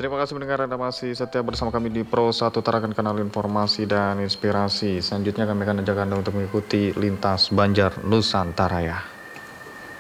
Terima kasih mendengar, Anda masih setia bersama kami di Pro 1 Tarakan, kanal informasi dan inspirasi. Selanjutnya kami akan ajak Anda untuk mengikuti Lintas Banjar Nusantara ya.